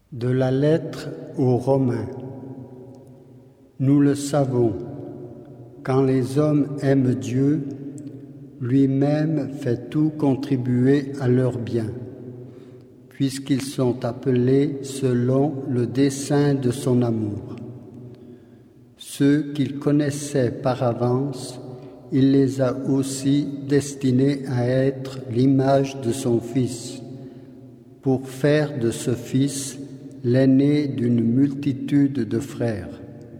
De la lettre aux Romains. Nous le savons, quand les hommes aiment Dieu, lui-même fait tout contribuer à leur bien, puisqu'ils sont appelés selon le dessein de son amour. Ceux qu'il connaissait par avance, il les a aussi destinés à être l'image de son Fils, pour faire de ce Fils l'aîné d'une multitude de frères.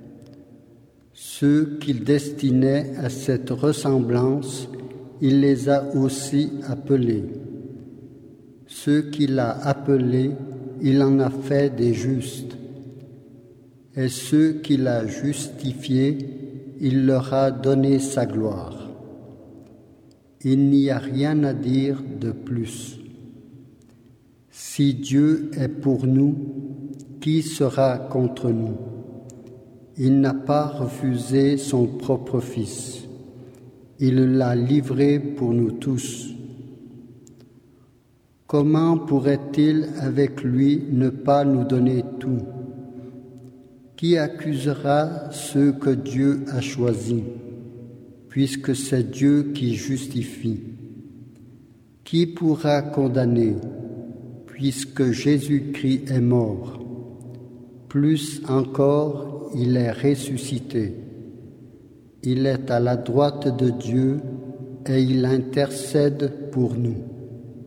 Ceux qu'il destinait à cette ressemblance, il les a aussi appelés. Ceux qu'il a appelés, il en a fait des justes. Et ceux qu'il a justifiés, il leur a donné sa gloire. Il n'y a rien à dire de plus. Si Dieu est pour nous, qui sera contre nous? Il n'a pas refusé son propre Fils. Il l'a livré pour nous tous. Comment pourrait-il avec lui ne pas nous donner tout? Qui accusera ceux que Dieu a choisis, puisque c'est Dieu qui justifie? Qui pourra condamner, puisque Jésus-Christ est mort? Plus encore, il est ressuscité. Il est à la droite de Dieu et il intercède pour nous.